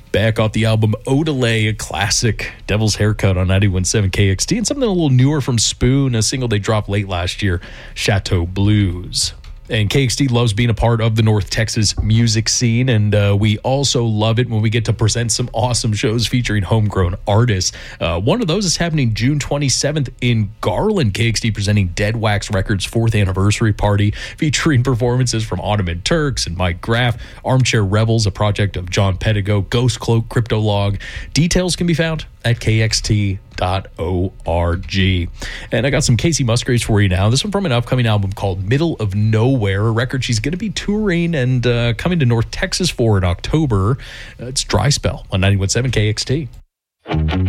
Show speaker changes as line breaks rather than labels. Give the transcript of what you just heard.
Back off the album Odelay, a classic, Devil's Haircut on 91.7 KXT, and something a little newer from Spoon, a single they dropped late last year, Chateau Blues. And KXT loves being a part of the North Texas music scene, and we also love it when we get to present some awesome shows featuring homegrown artists. One of those is happening June 27th in Garland. KXT presenting Dead Wax Records' 4th anniversary party, featuring performances from Ottoman Turks and Mike Graff, Armchair Rebels, a project of John Pedigo, Ghost Cloak, Cryptolog. Details can be found at kxt.org. And I got some Casey Musgraves for you now. This one from an upcoming album called Middle of Nowhere, a record she's going to be touring and coming to North Texas for in October. It's Dry Spell on 91.7 KXT.